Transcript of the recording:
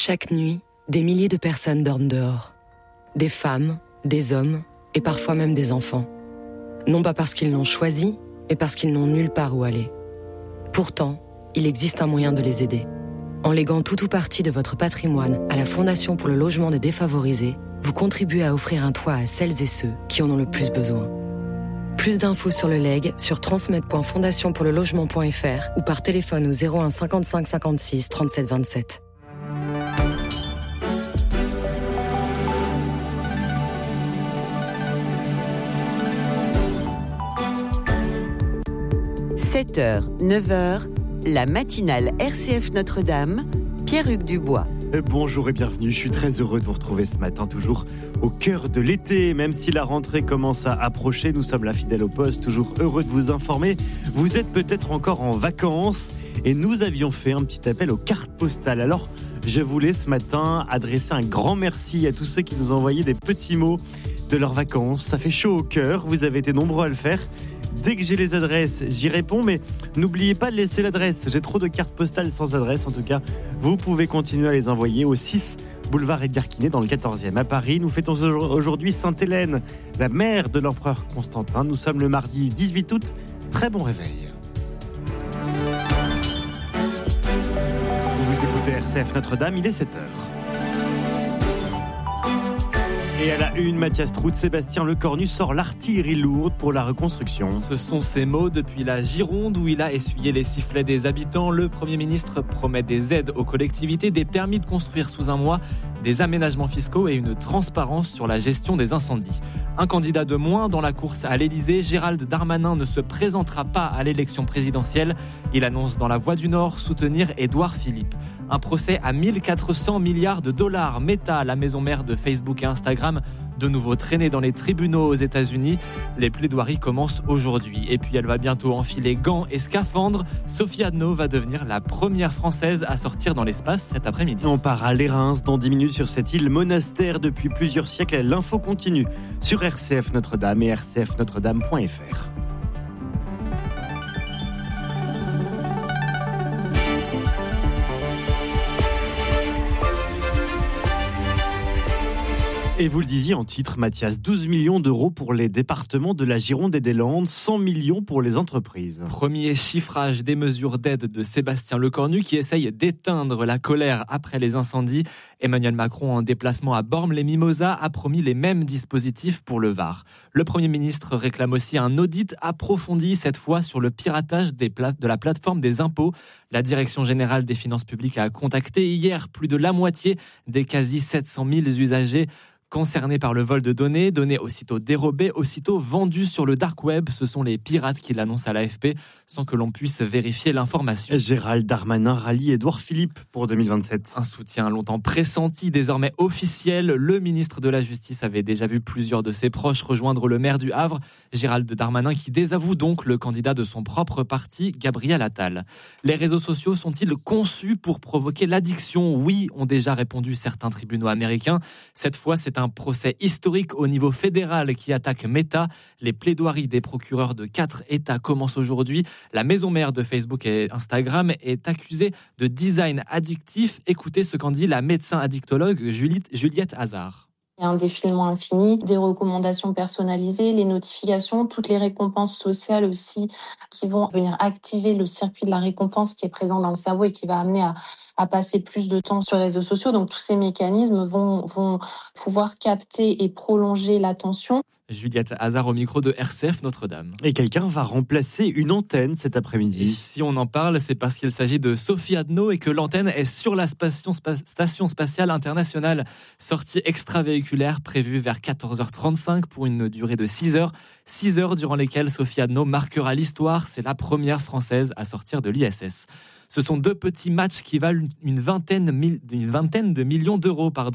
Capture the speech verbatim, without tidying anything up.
Chaque nuit, des milliers de personnes dorment dehors. Des femmes, des hommes et parfois même des enfants. Non pas parce qu'ils l'ont choisi, mais parce qu'ils n'ont nulle part où aller. Pourtant, il existe un moyen de les aider. En léguant tout ou partie de votre patrimoine à la Fondation pour le logement des défavorisés, vous contribuez à offrir un toit à celles et ceux qui en ont le plus besoin. Plus d'infos sur le legs sur transmed point fondation pour le logement point f r ou par téléphone au zéro un cinquante-cinq cinquante-six trente-sept vingt-sept. sept heures, neuf heures, la matinale R C F Notre-Dame, Pierre-Hugues Dubois. Bonjour et bienvenue, je suis très heureux de vous retrouver ce matin, toujours au cœur de l'été. Même si la rentrée commence à approcher, nous sommes là fidèles au poste, toujours heureux de vous informer. Vous êtes peut-être encore en vacances et nous avions fait un petit appel aux cartes postales. Alors, je voulais ce matin adresser un grand merci à tous ceux qui nous ont envoyé des petits mots de leurs vacances. Ça fait chaud au cœur, vous avez été nombreux à le faire. Dès que j'ai les adresses, j'y réponds, mais n'oubliez pas de laisser l'adresse. J'ai trop de cartes postales sans adresse. En tout cas, vous pouvez continuer à les envoyer au six boulevard Edgar Quinet dans le quatorzième. À Paris, nous fêtons aujourd'hui Sainte-Hélène, la mère de l'empereur Constantin. Nous sommes le mardi dix-huit août. Très bon réveil. Vous écoutez R C F Notre-Dame, il est sept heures. Et à la une, Mathias Trout, Sébastien Lecornu sort l'artillerie lourde pour la reconstruction. Ce sont ses mots depuis la Gironde où il a essuyé les sifflets des habitants. Le Premier ministre promet des aides aux collectivités, des permis de construire sous un mois, des aménagements fiscaux et une transparence sur la gestion des incendies. Un candidat de moins dans la course à l'Elysée, Gérald Darmanin ne se présentera pas à l'élection présidentielle. Il annonce dans La Voix du Nord soutenir Édouard Philippe. Un procès à mille quatre cents milliards de dollars. Meta, la maison mère de Facebook et Instagram, de nouveau traînée dans les tribunaux aux États-Unis. Les plaidoiries commencent aujourd'hui. Et puis elle va bientôt enfiler gants et scaphandres. Sophie Adno va devenir la première Française à sortir dans l'espace cet après-midi. On part à l'Érins dans dix minutes sur cette île monastère depuis plusieurs siècles. L'info continue sur R C F Notre-Dame et r c f notre dame point f r. Et vous le disiez en titre, Mathias, douze millions d'euros pour les départements de la Gironde et des Landes, cent millions pour les entreprises. Premier chiffrage des mesures d'aide de Sébastien Lecornu qui essaye d'éteindre la colère après les incendies. Emmanuel Macron, en déplacement à Bormes-les-Mimosas, a promis les mêmes dispositifs pour le Var. Le Premier ministre réclame aussi un audit approfondi, cette fois sur le piratage des pla- de la plateforme des impôts. La Direction générale des finances publiques a contacté hier plus de la moitié des quasi sept cent mille usagers concernés par le vol de données, données aussitôt dérobées, aussitôt vendues sur le dark web. Ce sont les pirates qui l'annoncent à l'A F P sans que l'on puisse vérifier l'information. Gérald Darmanin rallie Édouard Philippe pour deux mille vingt-sept. Un soutien longtemps pressenti, désormais officiel. Le ministre de la Justice avait déjà vu plusieurs de ses proches rejoindre le maire du Havre, Gérald Darmanin, qui désavoue donc le candidat de son propre parti, Gabriel Attal. Les réseaux sociaux sont-ils conçus pour provoquer l'addiction ? Oui, ont déjà répondu certains tribunaux américains. Cette fois, c'est un procès historique au niveau fédéral qui attaque Meta. Les plaidoiries des procureurs de quatre États commencent aujourd'hui. La maison mère de Facebook et Instagram est accusée de design addictif. Écoutez ce qu'en dit la médecin addictologue Juliette Hazard. Il y a un défilement infini, des recommandations personnalisées, les notifications, toutes les récompenses sociales aussi qui vont venir activer le circuit de la récompense qui est présent dans le cerveau et qui va amener à, à passer plus de temps sur les réseaux sociaux. Donc tous ces mécanismes vont, vont pouvoir capter et prolonger l'attention. Juliette Hazard au micro de R C F Notre-Dame. Et quelqu'un va remplacer une antenne cet après-midi. Et si on en parle, c'est parce qu'il s'agit de Sophie Adno et que l'antenne est sur la station, station spatiale internationale. Sortie extravéhiculaire prévue vers quatorze heures trente-cinq pour une durée de six heures. six heures durant lesquelles Sophie Adno marquera l'histoire. C'est la première Française à sortir de l'I S S. Ce sont deux petits matchs qui valent une vingtaine, une vingtaine de millions d'euros. Pardon.